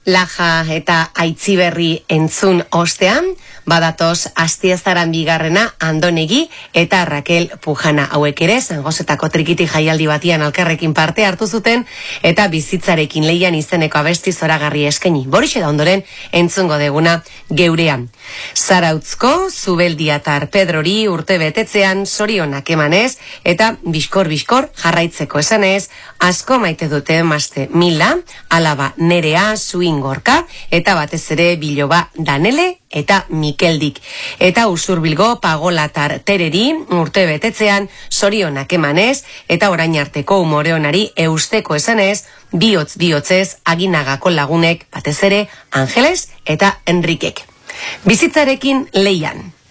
Laja eta Aitziberri entzun ostean, badatoz Astiazaran bigarrena Andonegi eta Raquel Pujana. Hauek ere, Zangozetako trikiti jaialdi batian alkarrekin parte hartu zuten eta bizitzarekin leian izeneko abesti zoragarri eskaini. Borixe da ondoren entzungo deguna geurean. Zarautzko, Zubeldiatar Pedrori urte betetzean zorionak emanez eta biskor jarraitzeko esanez, asko maite dute emazte Mila, alaba Nerea, Gorka, eta batez ere Biloba Danele eta Mikeldik. Eta Usurbilgo Pagolatar Tereri urte betetzean zorionak emanez eta orain arteko umoreonari eusteko esanez, bihotzez Aginagako lagunek batez ere Angeles eta Enrikek. Bizitzarekin leian.